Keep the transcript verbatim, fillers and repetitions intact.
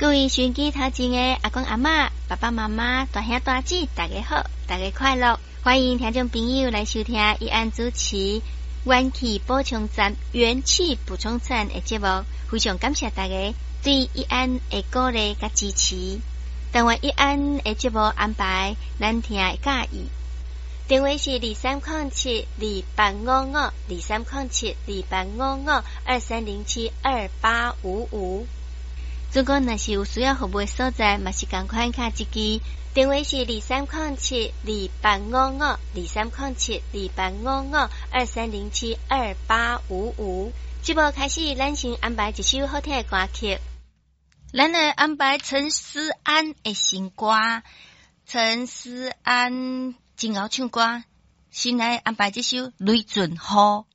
各位收音机头前的阿公阿嬷、爸爸妈妈、大兄大姐，大家好，大家快乐！欢迎听众朋友来收听一安主持元气补充站、元气补充站的节目。非常感谢大家对一安的鼓励甲支持。但愿一安的节目安排，咱听会介意。电话是二三零七二八五五二三零七二八五五二三零七二八五五。如果若是有需要服务的所在，嘛是同款卡一支。电话是二三零七二八五五二三零七二八五五二三零七二八五五。节目开始，咱先安排一首好听的歌曲。咱来安排陈思安的新歌。陈思安真好唱歌，先来安排这首《雷阵雨》。